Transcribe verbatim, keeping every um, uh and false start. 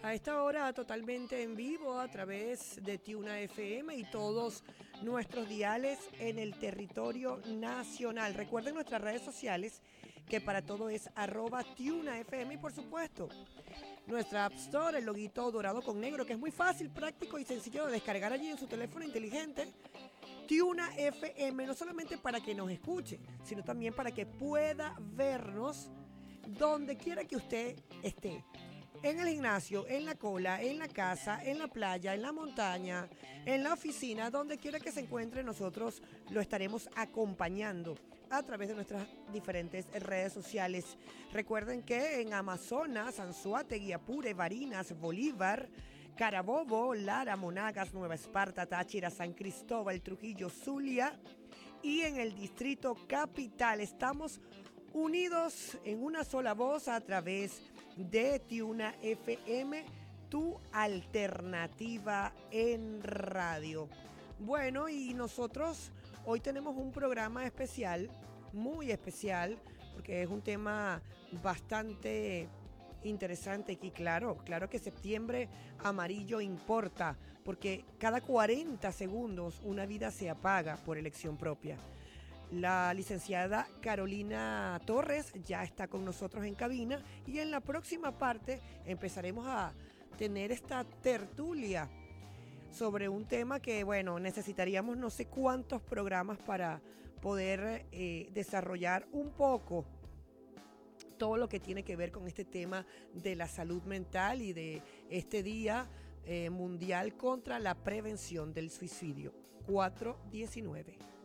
A esta hora totalmente en vivo a través de Tiuna F M y todos nuestros diales en el territorio nacional. Recuerden nuestras redes sociales que para todo es arroba Tiuna F M y por supuesto nuestra App Store, el loguito dorado con negro que es muy fácil, práctico y sencillo de descargar allí en su teléfono inteligente. Tiuna F M, no solamente para que nos escuche, sino también para que pueda vernos donde quiera que usted esté. En el gimnasio, en la cola, en la casa, en la playa, en la montaña, en la oficina, donde quiera que se encuentre, nosotros lo estaremos acompañando a través de nuestras diferentes redes sociales. Recuerden que en Amazonas, Anzoátegui, Apure, Barinas, Bolívar, Carabobo, Lara, Monagas, Nueva Esparta, Táchira, San Cristóbal, Trujillo, Zulia y en el Distrito Capital estamos unidos en una sola voz a través de Tiuna F M, tu alternativa en radio. Bueno, y nosotros hoy tenemos un programa especial, muy especial, porque es un tema bastante interesante y claro, claro que septiembre amarillo importa, porque cada cuarenta segundos una vida se apaga por elección propia. La licenciada Carolina Torres ya está con nosotros en cabina y en la próxima parte empezaremos a tener esta tertulia sobre un tema que, bueno, necesitaríamos no sé cuántos programas para poder eh, desarrollar un poco todo lo que tiene que ver con este tema de la salud mental y de este día eh, mundial contra la prevención del suicidio, cuatro diecinueve.